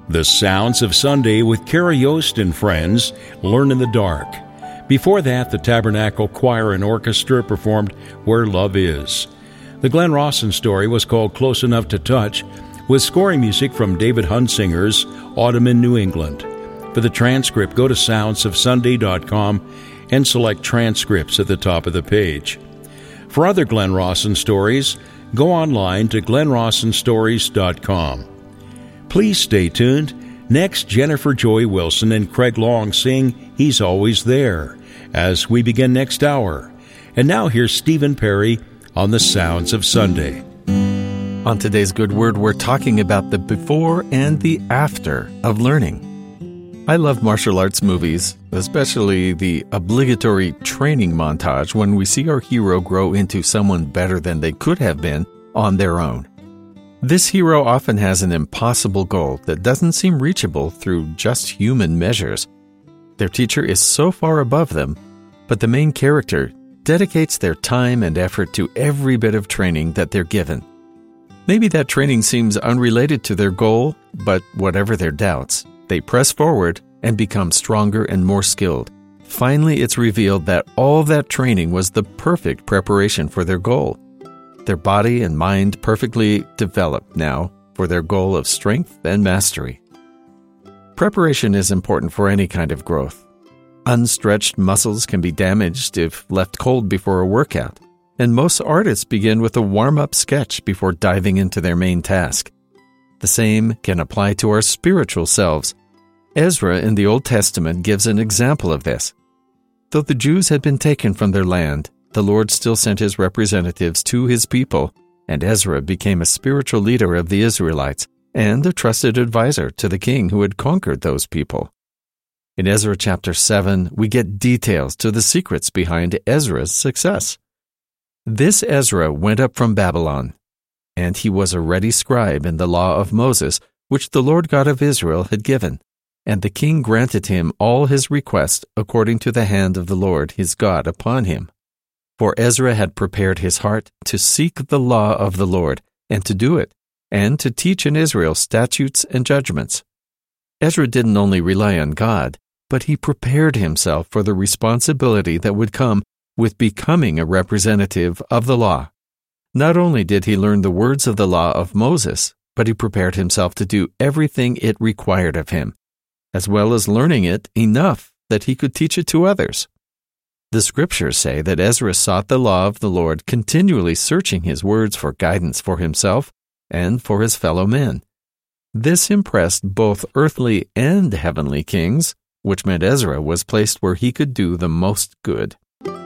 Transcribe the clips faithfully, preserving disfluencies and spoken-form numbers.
The Sounds of Sunday with Carrie Yost and friends, Learn in the Dark. Before that, the Tabernacle Choir and Orchestra performed Where Love Is. The Glenn Rawson story was called Close Enough to Touch, with scoring music from David Hunsinger's Autumn in New England. For the transcript, go to sounds of sunday dot com and select Transcripts at the top of the page. For other Glenn Rawson stories, go online to glenn rawson stories dot com. Please stay tuned. Next, Jennifer Joy Wilson and Craig Long sing He's Always There as we begin next hour. And now here's Stephen Perry on the Sounds of Sunday. On today's Good Word, we're talking about the before and the after of learning. I love martial arts movies, especially the obligatory training montage when we see our hero grow into someone better than they could have been on their own. This hero often has an impossible goal that doesn't seem reachable through just human measures. Their teacher is so far above them, but the main character dedicates their time and effort to every bit of training that they're given. Maybe that training seems unrelated to their goal, but whatever their doubts, they press forward and become stronger and more skilled. Finally, it's revealed that all that training was the perfect preparation for their goal. Their body and mind perfectly developed now for their goal of strength and mastery. Preparation is important for any kind of growth. Unstretched muscles can be damaged if left cold before a workout, and most artists begin with a warm-up sketch before diving into their main task. The same can apply to our spiritual selves. Ezra in the Old Testament gives an example of this. Though the Jews had been taken from their land, the Lord still sent his representatives to his people, and Ezra became a spiritual leader of the Israelites and a trusted advisor to the king who had conquered those people. In Ezra chapter seven, we get details to the secrets behind Ezra's success. This Ezra went up from Babylon, and he was a ready scribe in the law of Moses, which the Lord God of Israel had given. And the king granted him all his requests according to the hand of the Lord his God upon him. For Ezra had prepared his heart to seek the law of the Lord, and to do it, and to teach in Israel statutes and judgments. Ezra didn't only rely on God, but he prepared himself for the responsibility that would come with becoming a representative of the law. Not only did he learn the words of the law of Moses, but he prepared himself to do everything it required of him, as well as learning it enough that he could teach it to others. The scriptures say that Ezra sought the law of the Lord, continually searching his words for guidance for himself and for his fellow men. This impressed both earthly and heavenly kings, which meant Ezra was placed where he could do the most good.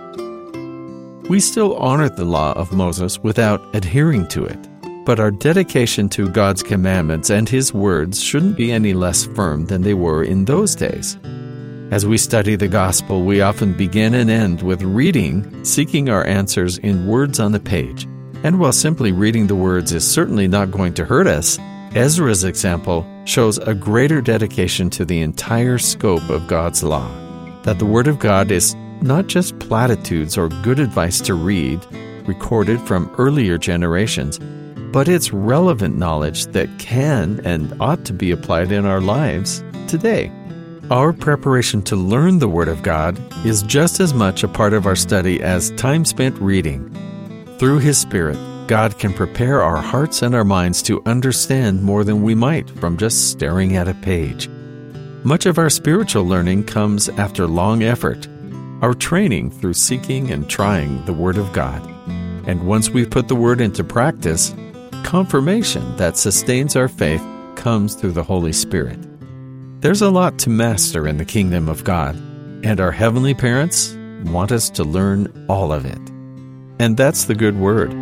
We still honor the law of Moses without adhering to it, but our dedication to God's commandments and his words shouldn't be any less firm than they were in those days. As we study the gospel, we often begin and end with reading, seeking our answers in words on the page. And while simply reading the words is certainly not going to hurt us, Ezra's example shows a greater dedication to the entire scope of God's law, that the Word of God is not just platitudes or good advice to read, recorded from earlier generations, but it's relevant knowledge that can and ought to be applied in our lives today. Our preparation to learn the Word of God is just as much a part of our study as time spent reading. Through His Spirit, God can prepare our hearts and our minds to understand more than we might from just staring at a page. Much of our spiritual learning comes after long effort, our training through seeking and trying the Word of God. And once we've put the Word into practice, confirmation that sustains our faith comes through the Holy Spirit. There's a lot to master in the kingdom of God, and our heavenly parents want us to learn all of it. And that's the Good Word.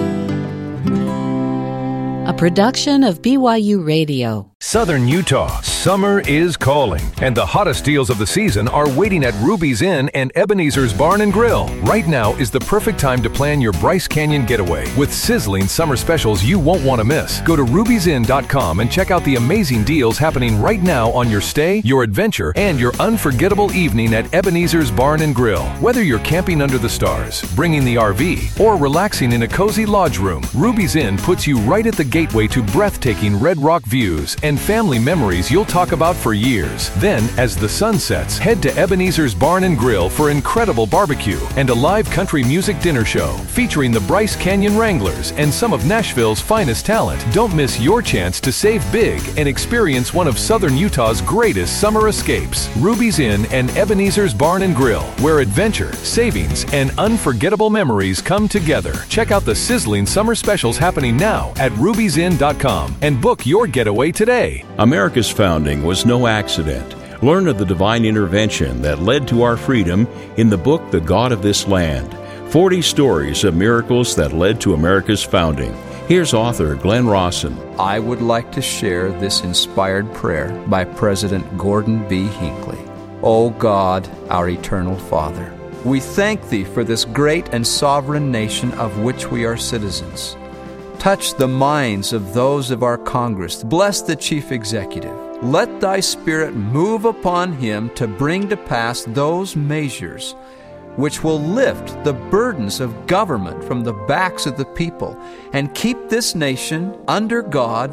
A production of B Y U Radio. Southern Utah Summer is calling, and the hottest deals of the season are waiting at Ruby's Inn and Ebenezer's Barn and Grill. Right now is the perfect time to plan your Bryce Canyon getaway with sizzling summer specials you won't want to miss. Go to rubies inn dot com and check out the amazing deals happening right now on your stay, your adventure, and your unforgettable evening at Ebenezer's Barn and Grill. Whether you're camping under the stars, bringing the R V, or relaxing in a cozy lodge room, Ruby's Inn puts you right at the gateway to breathtaking Red Rock views and family memories you'll talk about for years. Then, as the sun sets, head to Ebenezer's Barn and Grill for incredible barbecue and a live country music dinner show featuring the Bryce Canyon Wranglers and some of Nashville's finest talent. Don't miss your chance to save big and experience one of Southern Utah's greatest summer escapes. Ruby's Inn and Ebenezer's Barn and Grill, where adventure, savings, and unforgettable memories come together. Check out the sizzling summer specials happening now at rubies inn dot com and book your getaway today. America's founding was no accident. Learn of the divine intervention that led to our freedom in the book The God of This Land. forty stories of miracles that led to America's founding. Here's author Glenn Rawson. I would like to share this inspired prayer by President Gordon B. Hinckley. O God, our eternal Father, we thank Thee for this great and sovereign nation of which we are citizens. Touch the minds of those of our Congress. Bless the Chief Executive. Let Thy Spirit move upon him to bring to pass those measures which will lift the burdens of government from the backs of the people and keep this nation under God,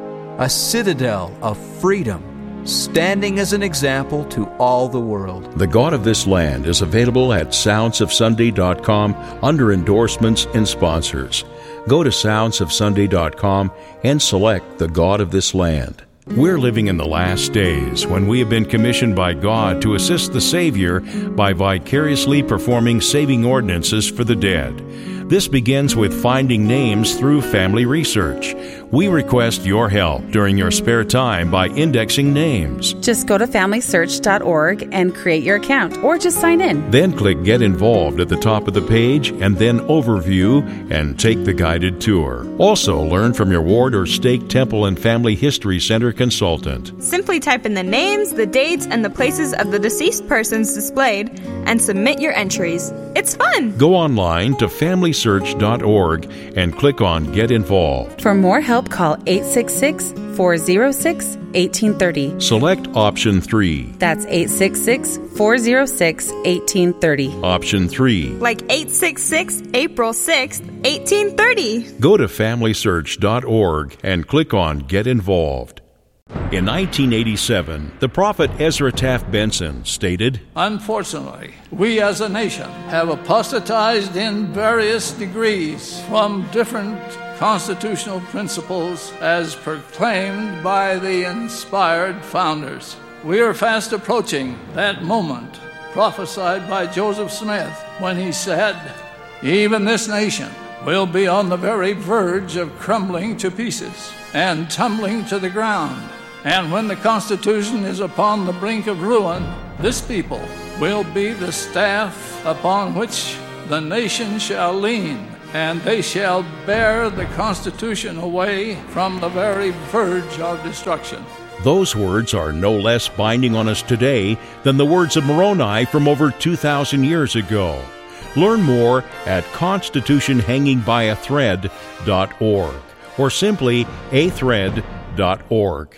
a citadel of freedom, standing as an example to all the world. The God of This Land is available at sounds of sunday dot com under endorsements and sponsors. Go to sounds of sunday dot com and select The God of This Land. We're living in the last days when we have been commissioned by God to assist the Savior by vicariously performing saving ordinances for the dead. This begins with finding names through family research. We request your help during your spare time by indexing names. Just go to family search dot org and create your account, or just sign in. Then click Get Involved at the top of the page, and then Overview, and take the guided tour. Also, learn from your ward or stake temple and family history center consultant. Simply type in the names, the dates, and the places of the deceased persons displayed, and submit your entries. It's fun! Go online to family search dot org and click on Get Involved. For more help, call eight six six, four oh six, one eight three oh. Select option three. That's eight six six, four oh six, one eight three oh. Option three. Like eight six six, April sixth, eighteen thirty. Go to family search dot org and click on Get Involved. In nineteen eighty-seven, the prophet Ezra Taft Benson stated, Unfortunately, we as a nation have apostatized in various degrees from different constitutional principles as proclaimed by the inspired founders. We are fast approaching that moment prophesied by Joseph Smith when he said, even this nation will be on the very verge of crumbling to pieces and tumbling to the ground. And when the Constitution is upon the brink of ruin, this people will be the staff upon which the nation shall lean, and they shall bear the Constitution away from the very verge of destruction. Those words are no less binding on us today than the words of Moroni from over two thousand years ago. Learn more at constitution hanging by a thread dot org or simply a thread dot org.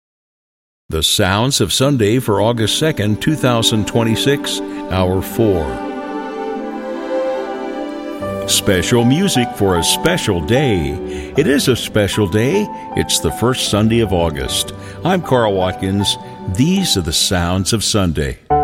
The Sounds of Sunday for August second, twenty twenty-six, Hour four. Special music for a special day. It is a special day. It's the first Sunday of August. I'm Carl Watkins. These are the Sounds of Sunday.